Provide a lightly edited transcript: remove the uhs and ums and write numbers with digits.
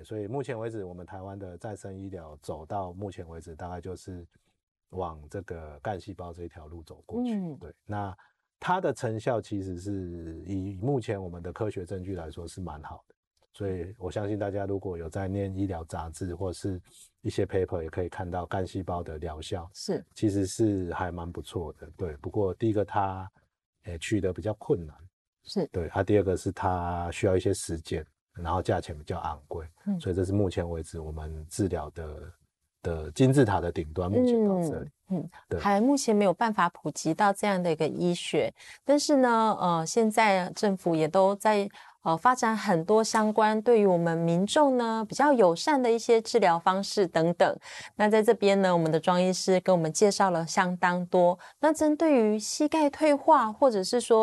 所以目前为止我们台湾的再生医疗走到目前为止大概就是往这个干细胞这一条路走过去。对，那它的成效其实是以目前我们的科学证据来说是蛮好的，所以我相信大家如果有在念医疗杂志或是一些 paper 也可以看到干细胞的疗效是其实是还蛮不错的。对，不过第一个它取得比较困难，是对，第二个是它需要一些时间，然后价钱比较昂贵，所以这是目前为止我们治疗的金字塔的顶端，目前到这里。 还目前没有办法普及到这样的一个医学，但是呢，现在政府也都在发展很多相关对于我们民众呢比较友善的一些治疗方式等等。那在这边呢，我们的庄医师跟我们介绍了相当多。那针对于膝盖退化或者是说